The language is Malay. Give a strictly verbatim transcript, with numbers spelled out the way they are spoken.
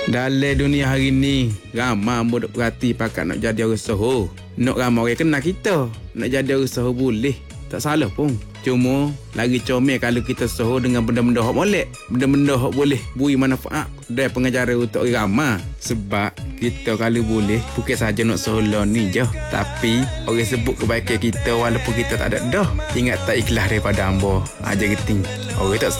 Dalam dunia hari ni, ramai hamba duk perhati pakat nak jadi orang usaha. Nak ramai orang kenal kita. Nak jadi orang usaha boleh. Tak salah pun. Cuma, lagi comel kalau kita usaha dengan benda-benda hak molek. Benda-benda hak boleh beri manfaat dan pengajaran untuk orang ramai. Sebab kita kalau boleh, bukan saja nak usaha lah ni je. Tapi, orang sebut kebaikan kita walaupun kita tak ada dah. Ingat tak ikhlas daripada hamba. Aja geting. Orang tak